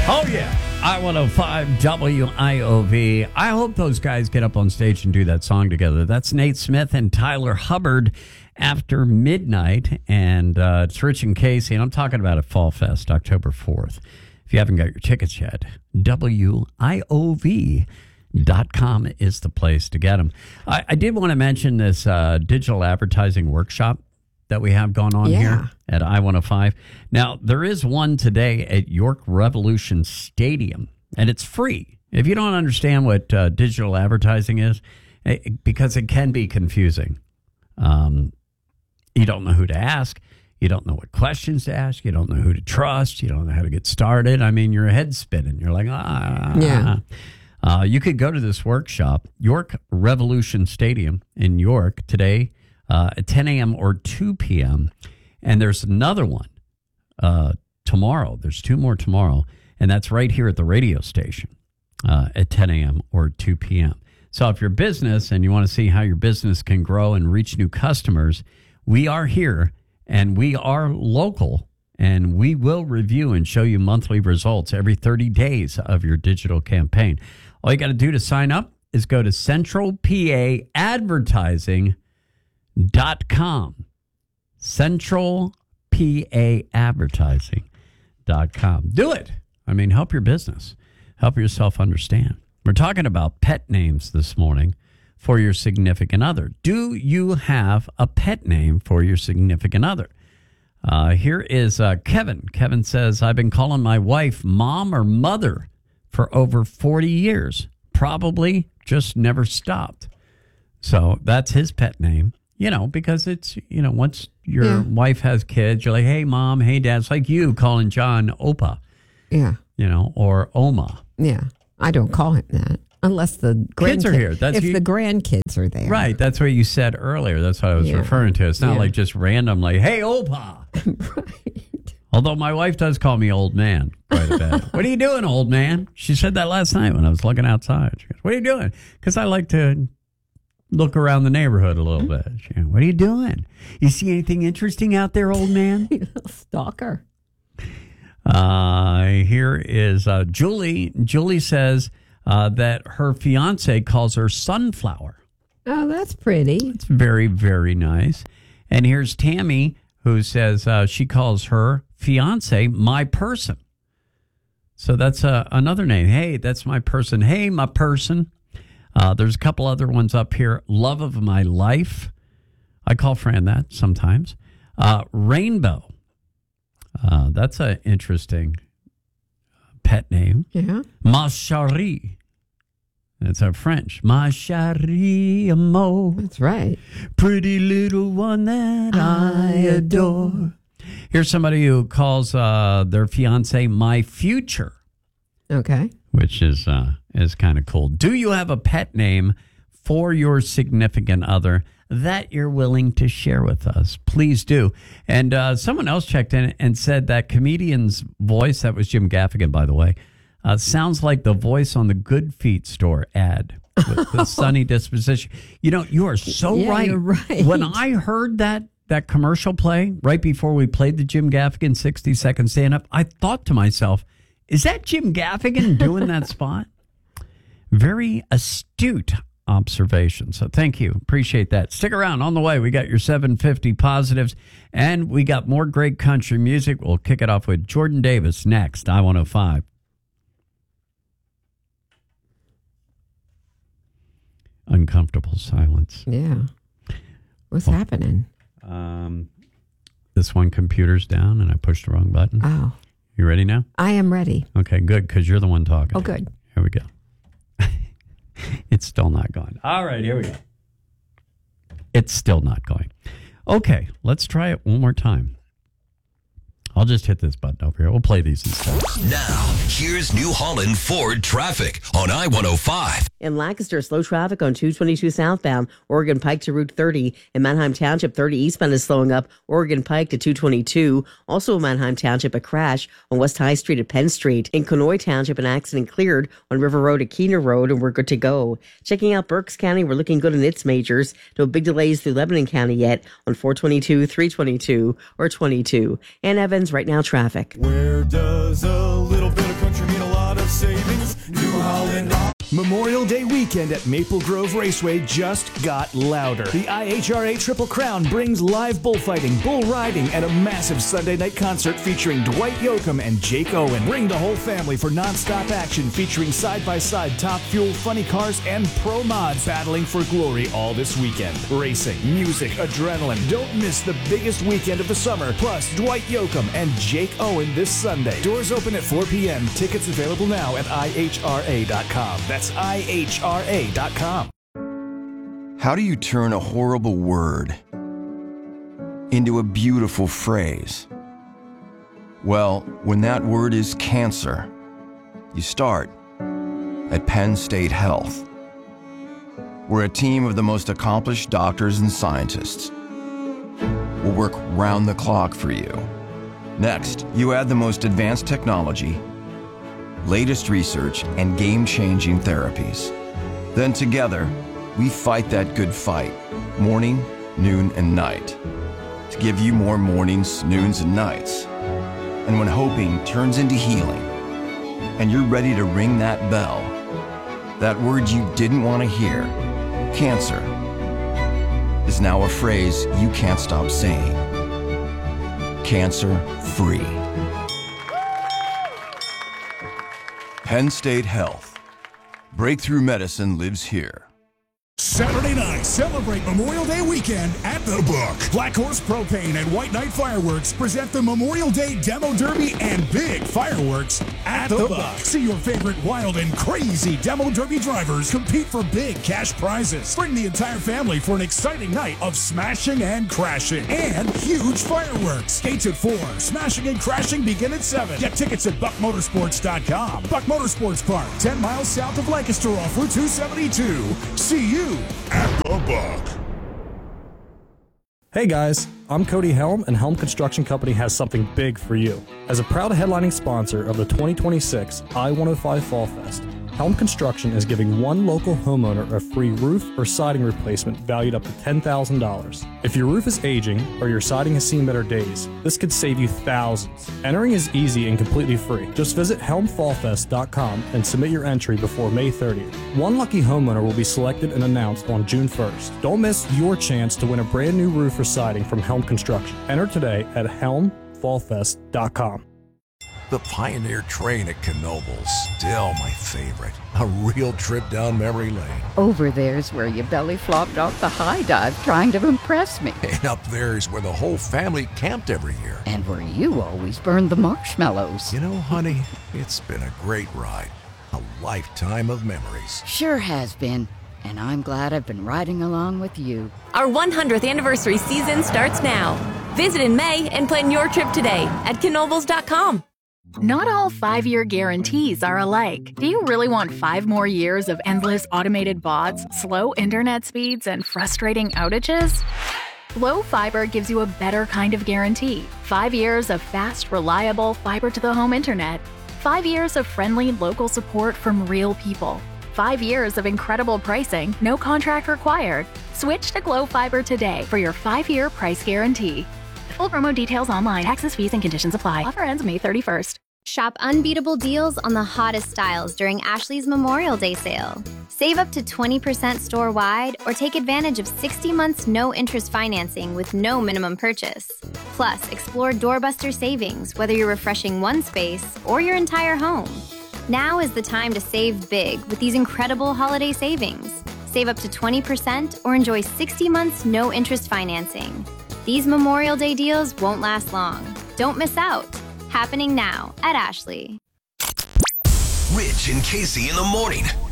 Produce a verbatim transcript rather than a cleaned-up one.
Oh, yeah. I one oh five W I O V. I hope those guys get up on stage and do that song together. That's Nate Smith and Tyler Hubbard, After Midnight. And uh, it's Rich and Casey. And I'm talking about at Fall Fest, October fourth. If you haven't got your tickets yet, W I O V dot com is the place to get them. I, I did want to mention this uh, digital advertising workshop that we have going on yeah. here at I one oh five. Now, there is one today at York Revolution Stadium, and it's free. If you don't understand what uh, digital advertising is, it, because it can be confusing. Um, you don't know who to ask. You don't know what questions to ask. You don't know who to trust. You don't know how to get started. I mean, your head's spinning. You're like, ah. Yeah. Uh, you could go to this workshop, York Revolution Stadium in York today, Uh, at ten a.m. or two p.m. And there's another one uh, tomorrow. There's two more tomorrow. And that's right here at the radio station uh, at ten a.m. or two p.m. So if you're a business and you want to see how your business can grow and reach new customers, we are here and we are local. And we will review and show you monthly results every thirty days of your digital campaign. All you got to do to sign up is go to Central P A Advertising dot com. Central P A Advertising dot com. Do it. I mean, help your business. Help yourself understand. We're talking about pet names this morning for your significant other. Do you have a pet name for your significant other? Uh, here is uh, Kevin. Kevin says, I've been calling my wife mom or mother for over forty years. Probably just never stopped. So that's his pet name. You know, because it's, you know, once your yeah. wife has kids, you're like, hey, mom, hey, dad. It's like you calling John Opa. Yeah. You know, or Oma. Yeah. I don't call him that unless the kids are here. That's if you, the grandkids are there. Right. That's what you said earlier. That's what I was yeah. referring to. It's not yeah. like just random, like, hey, Opa. Right. Although my wife does call me old man quite a bit. What are you doing, old man? She said that last night when I was looking outside. She goes, what are you doing? Because I like to look around the neighborhood a little bit. She, what are you doing? You see anything interesting out there, old man? Stalker. Uh, here is uh, Julie. Julie says uh, that her fiance calls her Sunflower. Oh, that's pretty. It's very, very nice. And here's Tammy, who says uh, she calls her fiance My Person. So that's uh, another name. Hey, that's my person. Hey, my person. Uh, there's a couple other ones up here. Love of My Life. I call Fran that sometimes. Uh, Rainbow. Uh, that's an interesting pet name. Yeah. Ma Chérie. That's our French. Ma chérie amour. That's right. Pretty little one that I adore. Here's somebody who calls uh, their fiance My Future. Okay. Which is uh, is kind of cool. Do you have a pet name for your significant other that you're willing to share with us? Please do. And uh, someone else checked in and said that comedian's voice, that was Jim Gaffigan, by the way, uh, sounds like the voice on the Good Feet store ad with the sunny disposition. You know, you are so yeah, right. You're right. When I heard that that commercial play right before we played the Jim Gaffigan sixty second stand-up, I thought to myself, is that Jim Gaffigan doing that spot? Very astute observation. So thank you. Appreciate that. Stick around. On the way, we got your seven fifty positives, and we got more great country music. We'll kick it off with Jordan Davis next, I one oh five. Uncomfortable silence. Yeah. What's well, happening? Um, this one computer's down, and I pushed the wrong button. Oh. You ready now? I am ready. Okay, good, because you're the one talking. Oh, good. Here we go. It's still not going. All right, here we go. It's still not going. Okay, let's try it one more time. I'll just hit this button over here. We'll play these instead. Now, here's New Holland Ford traffic on I one oh five. In Lancaster, slow traffic on two twenty-two southbound, Oregon Pike to Route thirty. In Manheim Township, thirty eastbound is slowing up, Oregon Pike to two twenty-two. Also in Manheim Township, a crash on West High Street at Penn Street. In Conoy Township, an accident cleared on River Road at Keener Road, and we're good to go. Checking out Berks County, we're looking good in its majors. No big delays through Lebanon County yet on four twenty-two, three twenty-two, or twenty-two. And Evans, right now, traffic. Where does a little bit of country mean a New Holland. Memorial Day weekend at Maple Grove Raceway just got louder. The I H R A Triple Crown brings live bullfighting, bull riding, and a massive Sunday night concert featuring Dwight Yoakam and Jake Owen. Bring the whole family for nonstop action featuring side-by-side Top Fuel, funny cars, and pro mods battling for glory all this weekend. Racing, music, adrenaline. Don't miss the biggest weekend of the summer. Plus, Dwight Yoakam and Jake Owen this Sunday. Doors open at four p.m. Tickets available now at I H R A dot com. That's I H R A dot com. How do you turn a horrible word into a beautiful phrase? Well, when that word is cancer, you start at Penn State Health. We're a team of the most accomplished doctors and scientists. We'll work round the clock for you. Next, you add the most advanced technology, latest research, and game-changing therapies. Then together, we fight that good fight, morning, noon, and night, to give you more mornings, noons, and nights. And when hoping turns into healing, and you're ready to ring that bell, that word you didn't want to hear, cancer, is now a phrase you can't stop saying. Cancer-free. Penn State Health. Breakthrough medicine lives here. Saturday night, celebrate Memorial Day weekend at The Book. Black Horse Propane and White Knight Fireworks present the Memorial Day Demo Derby and Big Fireworks at The Buck. See your favorite wild and crazy Demo Derby drivers compete for big cash prizes. Bring the entire family for an exciting night of smashing and crashing and huge fireworks. Gates at four. Smashing and crashing begin at seven. Get tickets at buck motorsports dot com. Buck Motorsports Park, ten miles south of Lancaster off Route two seventy-two. See you at The Buck. Hey guys, I'm Cody Helm, and Helm Construction Company has something big for you. As a proud headlining sponsor of the twenty twenty-six I one oh five Fall Fest, Helm Construction is giving one local homeowner a free roof or siding replacement valued up to ten thousand dollars. If your roof is aging or your siding has seen better days, this could save you thousands. Entering is easy and completely free. Just visit helm fall fest dot com and submit your entry before May thirtieth. One lucky homeowner will be selected and announced on June first. Don't miss your chance to win a brand new roof or siding from Helm Construction. Enter today at helm fall fest dot com. The Pioneer Train at Knoebels, still my favorite. A real trip down memory lane. Over there's where you belly flopped off the high dive trying to impress me. And up there's where the whole family camped every year. And where you always burned the marshmallows. You know, honey, it's been a great ride. A lifetime of memories. Sure has been. And I'm glad I've been riding along with you. Our one hundredth anniversary season starts now. Visit in May and plan your trip today at knoebels dot com. Not all five-year guarantees are alike. Do you really want five more years of endless automated bots, slow internet speeds, and frustrating outages? Glo Fiber gives you a better kind of guarantee. Five years of fast, reliable fiber-to-the-home internet. Five years of friendly local support from real people. Five years of incredible pricing, no contract required. Switch to Glo Fiber today for your five-year price guarantee. Full promo details online. Taxes, fees, and conditions apply. Offer ends May thirty-first. Shop unbeatable deals on the hottest styles during Ashley's Memorial Day sale. Save up to twenty percent store-wide or take advantage of sixty months no-interest financing with no minimum purchase. Plus, explore doorbuster savings, whether you're refreshing one space or your entire home. Now is the time to save big with these incredible holiday savings. Save up to twenty percent or enjoy sixty months no-interest financing. These Memorial Day deals won't last long. Don't miss out. Happening now at Ashley. Rich and Casey in the morning